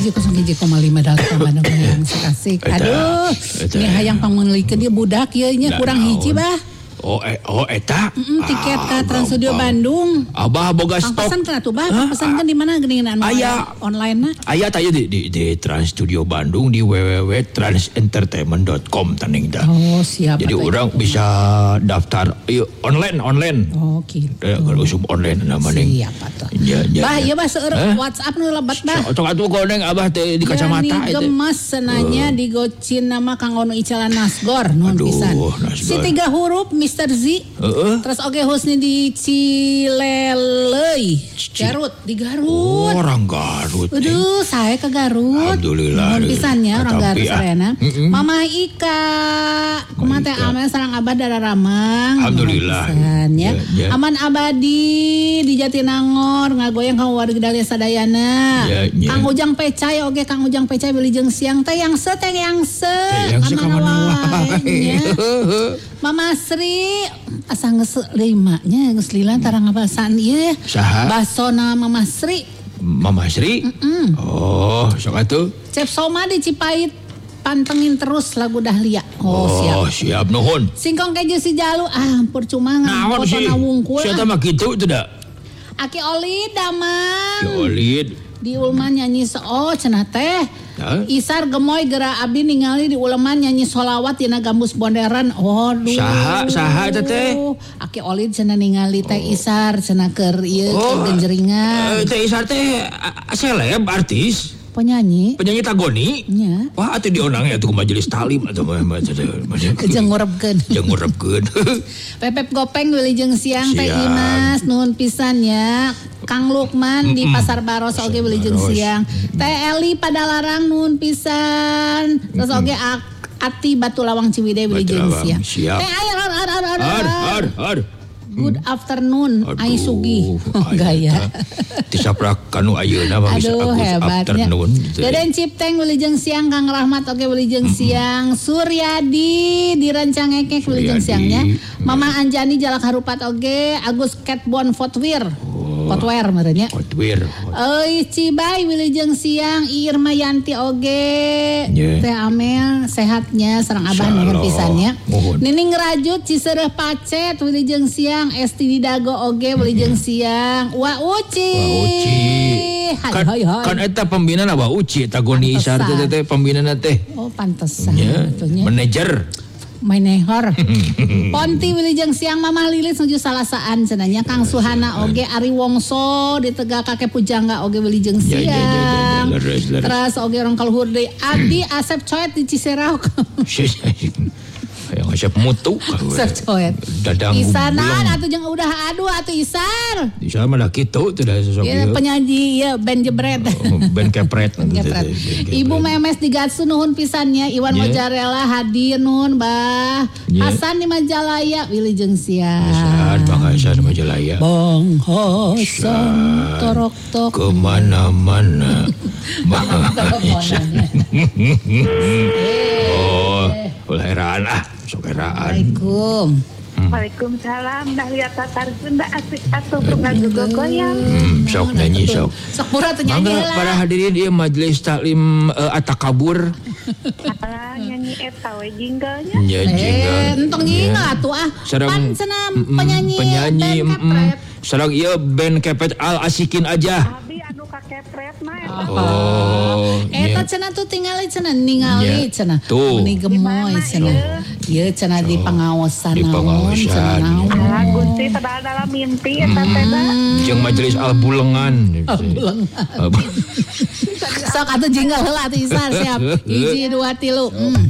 107,5 Dalta Bandung yang sekasih. Aduh, ini hayang pangunlikeun dia budak ieu nya kurang hiji bah. Eta? Tiket ke Trans Studio Bandung. Abah boga stok. Pesan kan atuh bah, pesankeun di mana geuningan online na? Aya tanya di Trans Studio Bandung di www.transentertainment.com taning dah. Oh, siap. Jadi orang bisa daftar online. Oh, gitu. Kalau usum online namanya. Siap atuh. Bah, ieu bah seueur WhatsApp nu lebat bah. Sok atuh koneng abah teh di kacamata itu. Gemas senanya digocin nama Kang Ono Icalan Nasgor nuhun pisan. Si 3 huruf Mr. Z. Terus oke Husni di Cileleuy. Di Garut. Orang Garut. Aduh, saya ke Garut. Alhamdulillah. Nuhun pisannya orang Garut sarena. Mama Ika. Kumaha teh ame sareng Abah Dararamang. Alhamdulillah. Ya. Aman Abadi di Jatinangor ngagoyang ka warga sadayana. Kang Ujang Pecai oge Kang Ujang Pecai Wilujeng Siang teh yang se. Mama Sri asa geus 5-nya geus lila tara ngabasaan ieu. Basona Mama Sri. Mama Sri? Oh, sok atuh. Cep Soma di Cipait pantengin terus lagu Dahlia. Siap nuhun. Singkong keju si Jalu ampun cuma ngapotona wungkul. Siapa mah kitu teh da. Aki Olid damang. Ki Olid. Di Ulman nyanyi cenah teh. Isar gemoy gera abdi ningali di Ulman nyanyi sholawat dina gambus bonderan. Saha teh? Aki Olid cenah ningali teh Isar cenah keur ieu genjeringan. Teh Isar teh seleb artis. Penyanyi tagoni. Nya. Wah atuh dionangnya atuh ke majelis talim atuh jeung ngurepkeun. Pepep Gopeng Wilujeng Siang teh Imas nuhun pisan ya. Kang Lukman di Pasar Baros oge Wilujeng Siang. Teh Eli Padalarang nuhun pisan. Terus oge Ati Batu Lawang Ciwidey Wilujeng Siang. Teh ar. Good afternoon, Ai Sugi. Gaya. Disaprak kanu ayeuna mah bisa good afternoon. Deden Cipteng Wilujeng Siang, Kang Rahmat oge Wilujeng Siang, Suryadi di Rancangekek Wilujeng Siangnya. Mama Anjani Jalak Harupat oge, Agus Catbon Fotwir merenya. Cibai Wilujeng Siang, Irma Yanti oge. Teh Amel sehatnya sareng Abah nuhun pisannya. Nining Rajut Ciseureuh Pacet Wilujeng Siang, Esti di Dago oge Wilujeng Siang. Wa Uci. Kan eta pembinaan Wa Uci tagoni Isar teh pembinaan teh. Oh pantesan atunya. Manajer. Ponti Wilujeng Siang Mama Lilis nuju salasaan cenanya Kang Suhana oge Ari Wongso di Tegak Kakek Pujangga oge Wilujeng Siang. Terus oge orang kaluhur deui Abdi Asep Coet di Cisereok. Yang Asep mutu. Asep Coet. Dadang Isanan atuh jeung udah aduh atuh Isar. Isar mah da kitu teh da sosok ieu. Penyanyi ieu band jebret. Band kepret. Ibu Memes di Gatsu nuhun pisannya. Iwan Mojarela hadir nuhun Bah. Hasan di Majalaya Wilujeng Siang. Bang Hasan di Majalaya. Bang Hasan torok-tok kemana-mana. Bang Hasan. Heran sok heraan. Waalaikumsalam. Dahlia Tatar Sunda asik atuh ngagu gogoyang. Sok nyanyi sok. Sok pura teu nyanyi heula. Para hadirin ieu majelis taklim Atakabur. Nyanyi eta we jinglenya. Entong jingle atuh Pan cenah penyanyi sareng ieu band kepet Al Asikin aja. Abi anu kakepret mah eta cenah tuh ningali cenah meni gemoy cenah. Ieu cenah di pangaosan naon cenah naon. Gusti padahal dalam mimpi eta teh jeung majelis Al Bulengan. Sok atuh jingle heula atuh Isar siap. 1 2 3.